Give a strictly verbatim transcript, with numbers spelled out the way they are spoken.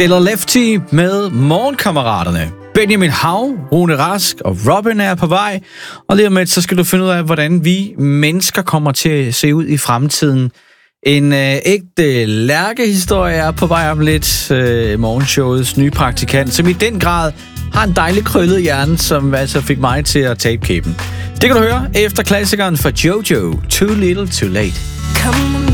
Stella Lefty med Morgenkammeraterne. Benjamin Hav, Rune Rask og Robin er på vej. Og lige om lidt, så skal du finde ud af, hvordan vi mennesker kommer til at se ud i fremtiden. En øh, ægte lærkehistorie er på vej om lidt. Øh, morgenshowets nye praktikant, som i den grad har en dejlig krøllet hjerne, som altså fik mig til at tabe kæben. Det kan du høre efter klassikeren fra Jojo, Too Little Too Late.